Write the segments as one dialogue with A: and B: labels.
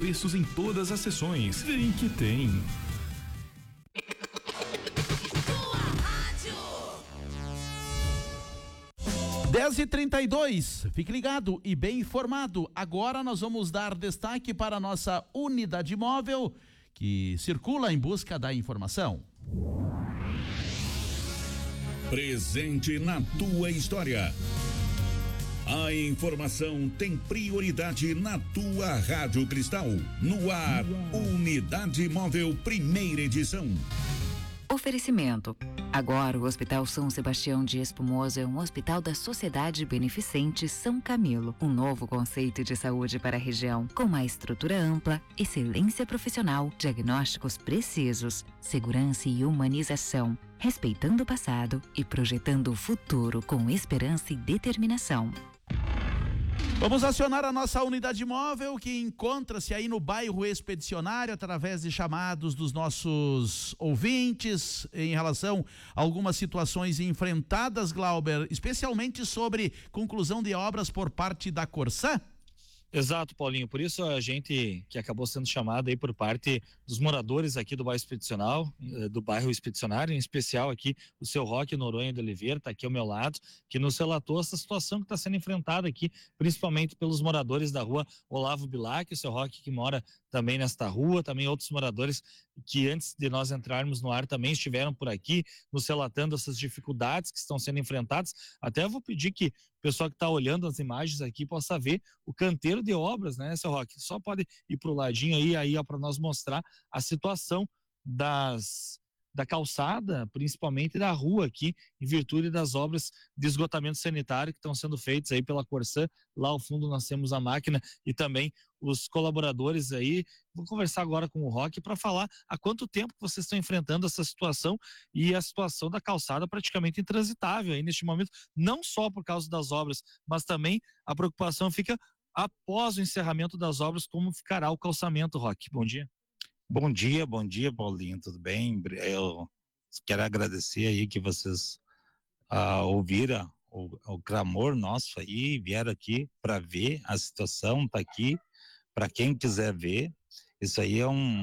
A: preços em todas as seções. Vem que tem.
B: 10h32, fique ligado e bem informado. Agora nós vamos dar destaque para a nossa unidade móvel que circula em busca da informação.
C: Presente na tua história. A informação tem prioridade na tua Rádio Cristal. No ar, Unidade Móvel, primeira edição.
D: Oferecimento. Agora o Hospital São Sebastião de Espumoso é um hospital da Sociedade Beneficente São Camilo. Um novo conceito de saúde para a região, com uma estrutura ampla, excelência profissional, diagnósticos precisos, segurança e humanização, respeitando o passado e projetando o futuro com esperança e determinação.
B: Vamos acionar a nossa unidade móvel que encontra-se aí no bairro Expedicionário através de chamados dos nossos ouvintes em relação a algumas situações enfrentadas, Glauber, especialmente sobre conclusão de obras por parte da Corsã.
E: Exato, Paulinho, por isso a gente que acabou sendo chamado aí por parte dos moradores aqui do bairro Expedicionário, em especial aqui o seu Roque Noronha de Oliveira, está aqui ao meu lado, que nos relatou essa situação que está sendo enfrentada aqui, principalmente pelos moradores da rua Olavo Bilac, o seu Roque que mora também nesta rua, também outros moradores que antes de nós entrarmos no ar também estiveram por aqui, nos relatando essas dificuldades que estão sendo enfrentadas. Até vou pedir que o pessoal que está olhando as imagens aqui possa ver o canteiro de obras, né, seu Roque? Só pode ir pro ladinho aí ó, para nós mostrar a situação da calçada, principalmente da rua aqui, em virtude das obras de esgotamento sanitário que estão sendo feitas aí pela Corsã. Lá ao fundo nós temos a máquina e também os colaboradores aí. Vou conversar agora com o Roque para falar há quanto tempo que vocês estão enfrentando essa situação e a situação da calçada praticamente intransitável aí neste momento, não só por causa das obras, mas também a preocupação fica após o encerramento das obras, como ficará o calçamento, Roque. Bom dia.
F: Bom dia, Paulinho, tudo bem? Eu quero agradecer aí que vocês ouviram o clamor nosso aí, vieram aqui para ver a situação, tá aqui, para quem quiser ver. Isso aí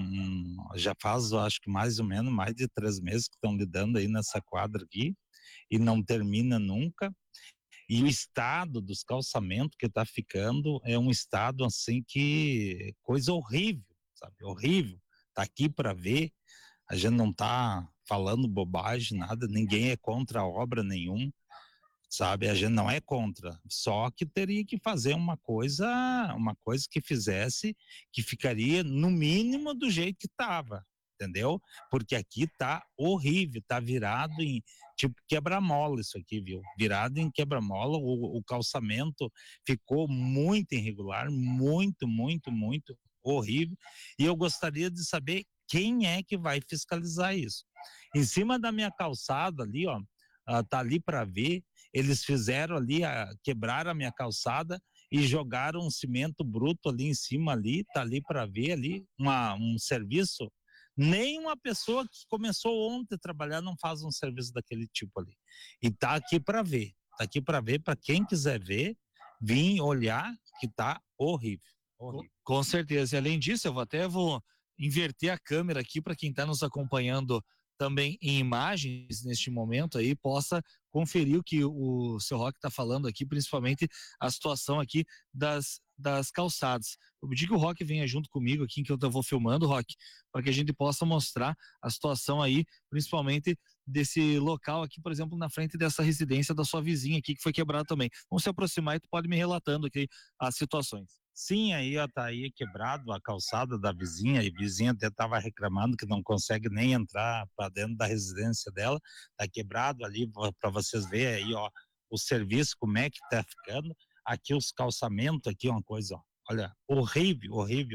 F: já faz, eu acho que mais ou menos, mais de 3 meses que estão lidando aí nessa quadra aqui, e não termina nunca. E o estado dos calçamentos que tá ficando é um estado assim que, coisa horrível, sabe, horrível. Tá aqui para ver, a gente não tá falando bobagem, nada, ninguém é contra a obra nenhum, sabe, a gente não é contra, só que teria que fazer uma coisa que fizesse, que ficaria no mínimo do jeito que tava, entendeu? Porque aqui tá horrível, tá virado em tipo quebra-mola isso aqui, viu? Virado em quebra-mola, o calçamento ficou muito irregular, muito horrível, e eu gostaria de saber quem é que vai fiscalizar isso. Em cima da minha calçada ali, ó, tá ali para ver, eles fizeram ali, quebraram a minha calçada e jogaram um cimento bruto ali em cima ali, tá ali para ver ali, um serviço. Nem uma pessoa que começou ontem a trabalhar não faz um serviço daquele tipo ali. E tá aqui para ver, para quem quiser ver, vir olhar que tá horrível.
E: Com certeza. E além disso, eu vou inverter a câmera aqui para quem está nos acompanhando também em imagens neste momento aí, possa conferir o que o seu Roque está falando aqui, principalmente a situação aqui das calçadas. Eu pedi que o Roque venha junto comigo aqui, que eu vou filmando, Roque, para que a gente possa mostrar a situação aí, principalmente desse local aqui, por exemplo, na frente dessa residência da sua vizinha aqui, que foi quebrada também. Vamos se aproximar e tu pode me relatando aqui as situações.
F: Sim, aí ó, tá aí quebrado a calçada da vizinha, e a vizinha até tava reclamando que não consegue nem entrar para dentro da residência dela, tá quebrado ali, para vocês verem aí, ó, o serviço, como é que tá ficando, aqui os calçamentos, aqui uma coisa, ó, olha, horrível,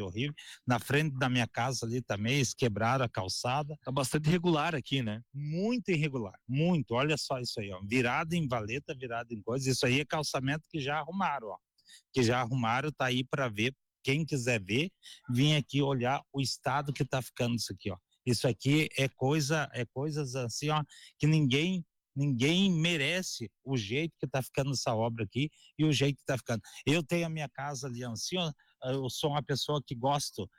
F: na frente da minha casa ali também, eles quebraram a calçada.
E: Tá bastante irregular aqui, né?
F: Muito irregular, muito, olha só isso aí, ó, virado em valeta, virado em coisa, isso aí é calçamento que já arrumaram, ó. Tá aí para ver, quem quiser ver, vim aqui olhar o estado que tá ficando isso aqui, ó. Isso aqui é coisas assim, ó, que ninguém merece o jeito que tá ficando essa obra aqui e o jeito que tá ficando. Eu tenho a minha casa ali assim, ó, eu sou uma pessoa que gosto